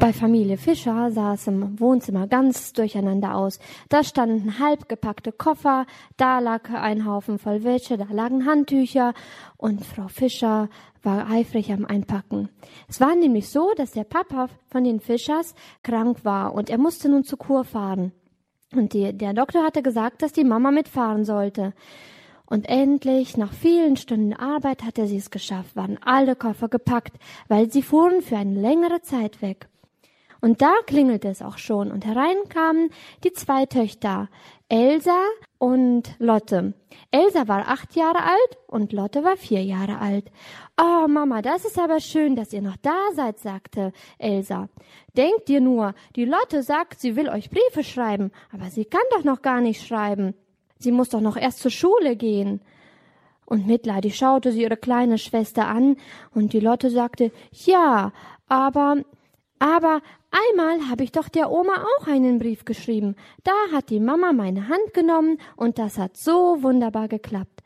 Bei Familie Fischer sah es im Wohnzimmer ganz durcheinander aus. Da standen halb gepackte Koffer, da lag ein Haufen voll Wäsche, da lagen Handtücher und Frau Fischer war eifrig am Einpacken. Es war nämlich so, dass der Papa von den Fischers krank war und er musste nun zur Kur fahren. Und der Doktor hatte gesagt, dass die Mama mitfahren sollte. Und endlich, nach vielen Stunden Arbeit, hatte sie es geschafft, waren alle Koffer gepackt, weil sie fuhren für eine längere Zeit weg. Und da klingelte es auch schon und herein kamen die 2 Töchter, Elsa und Lotte. Elsa war 8 Jahre alt und Lotte war 4 Jahre alt. »Oh, Mama, das ist aber schön, dass ihr noch da seid«, sagte Elsa. »Denkt ihr nur, die Lotte sagt, sie will euch Briefe schreiben, aber sie kann doch noch gar nicht schreiben. Sie muss doch noch erst zur Schule gehen.« Und mitleidig schaute sie ihre kleine Schwester an und die Lotte sagte, »Ja, aber einmal habe ich doch der Oma auch einen Brief geschrieben. Da hat die Mama meine Hand genommen und das hat so wunderbar geklappt.«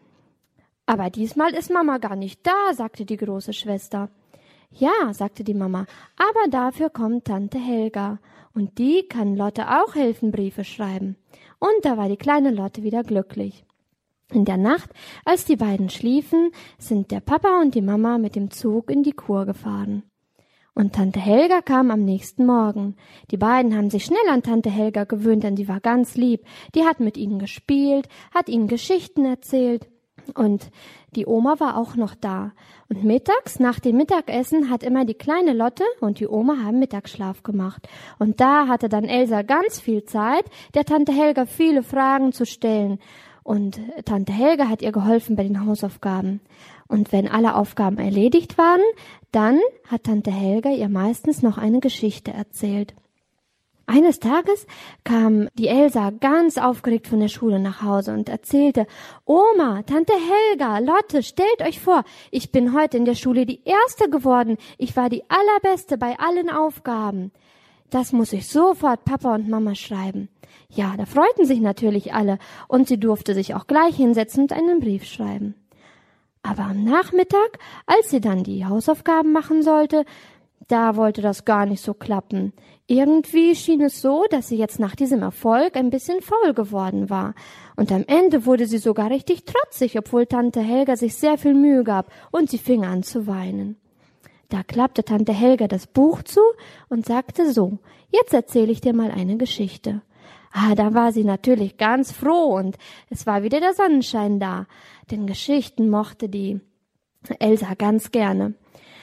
»Aber diesmal ist Mama gar nicht da«, sagte die große Schwester. »Ja«, sagte die Mama, »aber dafür kommt Tante Helga und die kann Lotte auch helfen, Briefe schreiben.« Und da war die kleine Lotte wieder glücklich. In der Nacht, als die beiden schliefen, sind der Papa und die Mama mit dem Zug in die Kur gefahren. Und Tante Helga kam am nächsten Morgen. Die beiden haben sich schnell an Tante Helga gewöhnt, denn sie war ganz lieb. Die hat mit ihnen gespielt, hat ihnen Geschichten erzählt. Und die Oma war auch noch da. Und mittags, nach dem Mittagessen, hat immer die kleine Lotte und die Oma haben Mittagsschlaf gemacht. Und da hatte dann Elsa ganz viel Zeit, der Tante Helga viele Fragen zu stellen. Und Tante Helga hat ihr geholfen bei den Hausaufgaben. Und wenn alle Aufgaben erledigt waren, dann hat Tante Helga ihr meistens noch eine Geschichte erzählt. Eines Tages kam die Elsa ganz aufgeregt von der Schule nach Hause und erzählte, »Oma, Tante Helga, Lotte, stellt euch vor, ich bin heute in der Schule die Erste geworden. Ich war die Allerbeste bei allen Aufgaben. Das muss ich sofort Papa und Mama schreiben.« Ja, da freuten sich natürlich alle und sie durfte sich auch gleich hinsetzen und einen Brief schreiben. Aber am Nachmittag, als sie dann die Hausaufgaben machen sollte, da wollte das gar nicht so klappen. Irgendwie schien es so, dass sie jetzt nach diesem Erfolg ein bisschen faul geworden war. Und am Ende wurde sie sogar richtig trotzig, obwohl Tante Helga sich sehr viel Mühe gab und sie fing an zu weinen. Da klappte Tante Helga das Buch zu und sagte so, »Jetzt erzähle ich dir mal eine Geschichte.« Da war sie natürlich ganz froh und es war wieder der Sonnenschein da, denn Geschichten mochte die Elsa ganz gerne.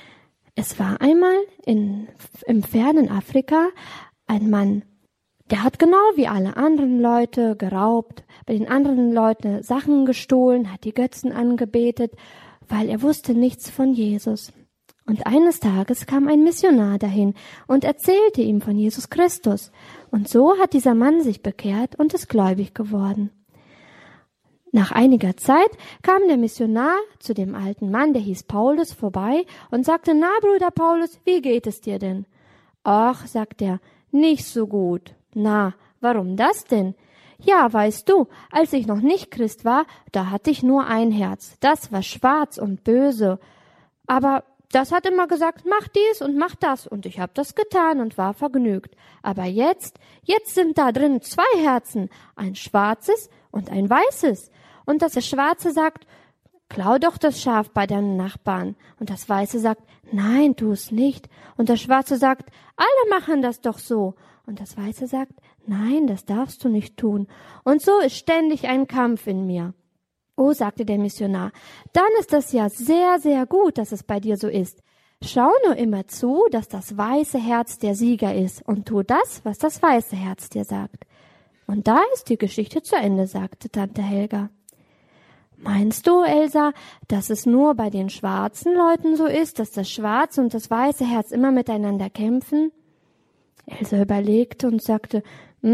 Es war einmal im fernen Afrika ein Mann, der hat genau wie alle anderen Leute geraubt, bei den anderen Leuten Sachen gestohlen, hat die Götzen angebetet, weil er wusste nichts von Jesus. Und eines Tages kam ein Missionar dahin und erzählte ihm von Jesus Christus. Und so hat dieser Mann sich bekehrt und ist gläubig geworden. Nach einiger Zeit kam der Missionar zu dem alten Mann, der hieß Paulus, vorbei und sagte, »Na, Bruder Paulus, wie geht es dir denn?« »Ach«, sagt er, »nicht so gut.« »Na, warum das denn?« »Ja, weißt du, als ich noch nicht Christ war, da hatte ich nur ein Herz. Das war schwarz und böse. Aber das hat immer gesagt, mach dies und mach das. Und ich habe das getan und war vergnügt. Aber jetzt sind da drin 2 Herzen, ein schwarzes und ein weißes. Und das Schwarze sagt, klau doch das Schaf bei deinem Nachbarn. Und das Weiße sagt, nein, tu es nicht. Und das Schwarze sagt, alle machen das doch so. Und das Weiße sagt, nein, das darfst du nicht tun. Und so ist ständig ein Kampf in mir. Oh, sagte der Missionar, dann ist es ja sehr, sehr gut, dass es bei dir so ist. Schau nur immer zu, dass das weiße Herz der Sieger ist und tu das, was das weiße Herz dir sagt. Und da ist die Geschichte zu Ende, sagte Tante Helga. Meinst du, Elsa, dass es nur bei den schwarzen Leuten so ist, dass das schwarze und das weiße Herz immer miteinander kämpfen? Elsa überlegte und sagte,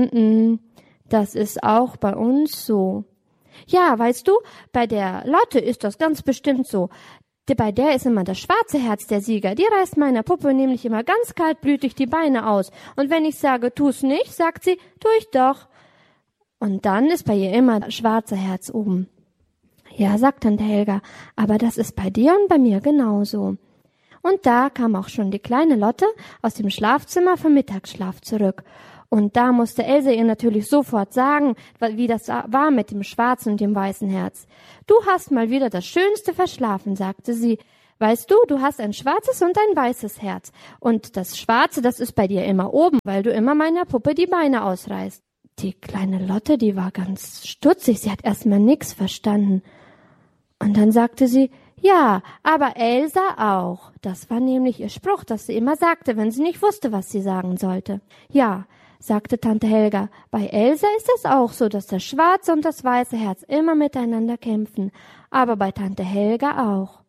das ist auch bei uns so. Ja, weißt du, bei der Lotte ist das ganz bestimmt so. Bei der ist immer das schwarze Herz der Sieger. Die reißt meiner Puppe nämlich immer ganz kaltblütig die Beine aus. Und wenn ich sage, tu's nicht, sagt sie, tu ich doch. Und dann ist bei ihr immer das schwarze Herz oben. Ja, sagt Tante Helga, aber das ist bei dir und bei mir genauso. Und da kam auch schon die kleine Lotte aus dem Schlafzimmer vom Mittagsschlaf zurück. Und da musste Else ihr natürlich sofort sagen, wie das war mit dem schwarzen und dem weißen Herz. Du hast mal wieder das Schönste verschlafen, sagte sie. Weißt du, du hast ein schwarzes und ein weißes Herz. Und das Schwarze, das ist bei dir immer oben, weil du immer meiner Puppe die Beine ausreißt. Die kleine Lotte, die war ganz stutzig. Sie hat erstmal nichts verstanden. Und dann sagte sie, ja, aber Elsa auch. Das war nämlich ihr Spruch, das sie immer sagte, wenn sie nicht wusste, was sie sagen sollte. Ja, sagte Tante Helga, bei Elsa ist es auch so, dass das schwarze und das weiße Herz immer miteinander kämpfen. Aber bei Tante Helga auch.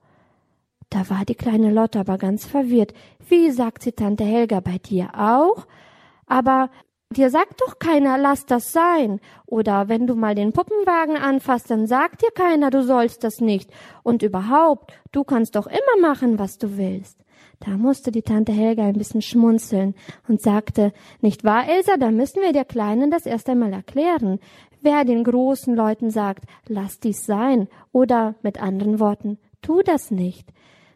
Da war die kleine Lotte aber ganz verwirrt. Wie, sagt sie Tante Helga, bei dir auch? Aber dir sagt doch keiner, lass das sein. Oder wenn du mal den Puppenwagen anfasst, dann sagt dir keiner, du sollst das nicht. Und überhaupt, du kannst doch immer machen, was du willst. Da musste die Tante Helga ein bisschen schmunzeln und sagte, nicht wahr, Elsa, da müssen wir der Kleinen das erst einmal erklären. Wer den großen Leuten sagt, lass dies sein, oder mit anderen Worten, tu das nicht.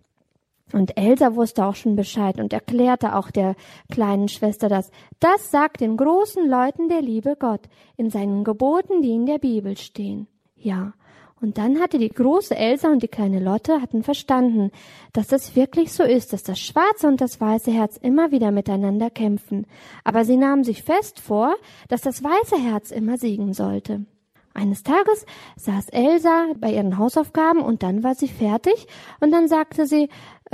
Und Elsa wusste auch schon Bescheid und erklärte auch der kleinen Schwester das sagt den großen Leuten der liebe Gott in seinen Geboten, die in der Bibel stehen. Ja, und dann hatte die große Elsa und die kleine Lotte hatten verstanden, dass es wirklich so ist, dass das schwarze und das weiße Herz immer wieder miteinander kämpfen. Aber sie nahmen sich fest vor, dass das weiße Herz immer siegen sollte. Eines Tages saß Elsa bei ihren Hausaufgaben und dann war sie fertig und dann sagte sie,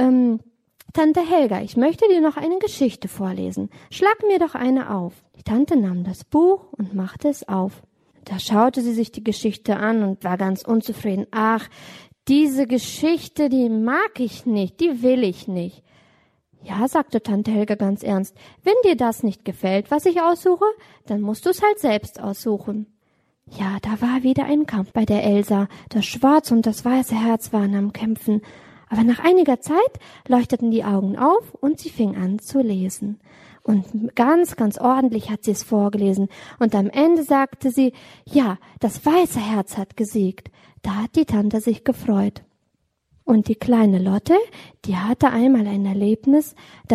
Tante Helga, ich möchte dir noch eine Geschichte vorlesen. Schlag mir doch eine auf. Die Tante nahm das Buch und machte es auf. Da schaute sie sich die Geschichte an und war ganz unzufrieden. Ach, diese Geschichte, die mag ich nicht, die will ich nicht. Ja, sagte Tante Helga ganz ernst, wenn dir das nicht gefällt, was ich aussuche, dann musst du es halt selbst aussuchen. Ja, da war wieder ein Kampf bei der Elsa. Das schwarze und das weiße Herz waren am Kämpfen. Aber nach einiger Zeit leuchteten die Augen auf und sie fing an zu lesen. Und ganz, ganz ordentlich hat sie es vorgelesen. Und am Ende sagte sie, ja, das weiße Herz hat gesiegt. Da hat die Tante sich gefreut. Und die kleine Lotte, die hatte einmal ein Erlebnis,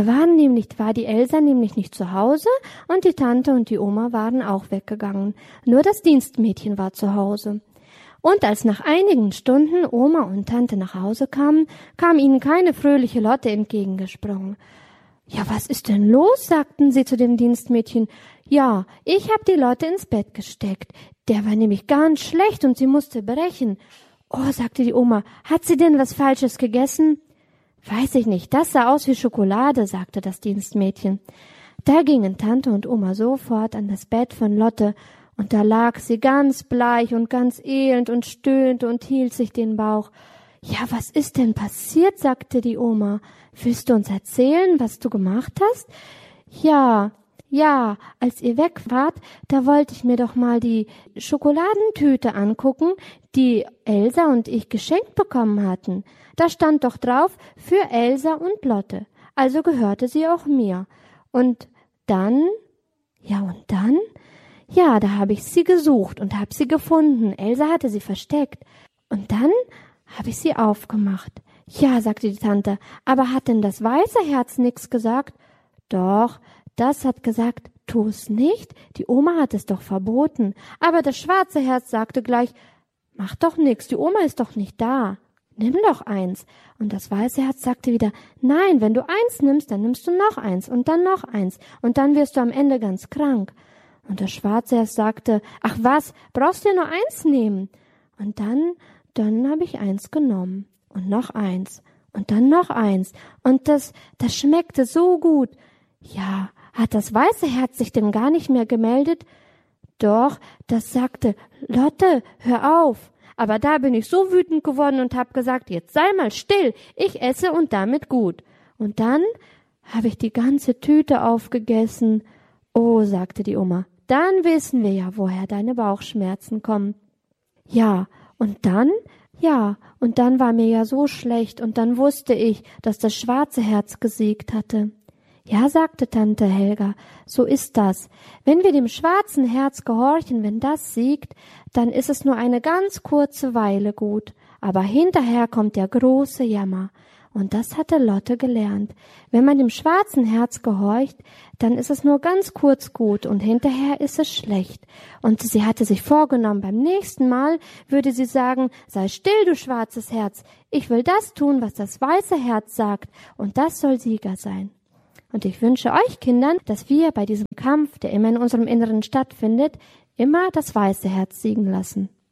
war die Elsa nämlich nicht zu Hause und die Tante und die Oma waren auch weggegangen. Nur das Dienstmädchen war zu Hause. Und als nach einigen Stunden Oma und Tante nach Hause kamen, kam ihnen keine fröhliche Lotte entgegengesprungen. Ja, was ist denn los? Sagten sie zu dem Dienstmädchen. Ja, ich hab die Lotte ins Bett gesteckt. Der war nämlich ganz schlecht und sie musste brechen. Oh, sagte die Oma, hat sie denn was Falsches gegessen? Weiß ich nicht, das sah aus wie Schokolade, sagte das Dienstmädchen. Da gingen Tante und Oma sofort an das Bett von Lotte, und da lag sie ganz bleich und ganz elend und stöhnte und hielt sich den Bauch. Ja, was ist denn passiert? Sagte die Oma. Willst du uns erzählen, was du gemacht hast? Ja, als ihr weg wart, da wollte ich mir doch mal die Schokoladentüte angucken, die Elsa und ich geschenkt bekommen hatten. Da stand doch drauf, für Elsa und Lotte. Also gehörte sie auch mir. Und dann? Ja, da habe ich sie gesucht und habe sie gefunden. Elsa hatte sie versteckt. Und dann habe ich sie aufgemacht. Ja, sagte die Tante, aber hat denn das weiße Herz nix gesagt? Doch, das hat gesagt, tu es nicht. Die Oma hat es doch verboten. Aber das schwarze Herz sagte gleich, mach doch nix, die Oma ist doch nicht da. Nimm doch eins. Und das weiße Herz sagte wieder, nein, wenn du eins nimmst, dann nimmst du noch eins und dann noch eins. Und dann wirst du am Ende ganz krank. Und das schwarze Herz sagte, ach was, brauchst du ja nur eins nehmen. Und dann habe ich eins genommen. Und noch eins. Und dann noch eins. Und das schmeckte so gut. Ja, hat das weiße Herz sich denn gar nicht mehr gemeldet? Doch, das sagte, Lotte, hör auf. Aber da bin ich so wütend geworden und hab gesagt, jetzt sei mal still, ich esse und damit gut. Und dann habe ich die ganze Tüte aufgegessen. Oh, sagte die Oma, dann wissen wir ja, woher deine Bauchschmerzen kommen. Ja, und dann war mir ja so schlecht und dann wusste ich, dass das schwarze Herz gesiegt hatte. Ja, sagte Tante Helga, so ist das. Wenn wir dem schwarzen Herz gehorchen, wenn das siegt, dann ist es nur eine ganz kurze Weile gut. Aber hinterher kommt der große Jammer. Und das hatte Lotte gelernt. Wenn man dem schwarzen Herz gehorcht, dann ist es nur ganz kurz gut und hinterher ist es schlecht. Und sie hatte sich vorgenommen, beim nächsten Mal würde sie sagen, sei still, du schwarzes Herz. Ich will das tun, was das weiße Herz sagt. Und das soll Sieger sein. Und ich wünsche euch Kindern, dass wir bei diesem Kampf, der immer in unserem Inneren stattfindet, immer das weiße Herz siegen lassen.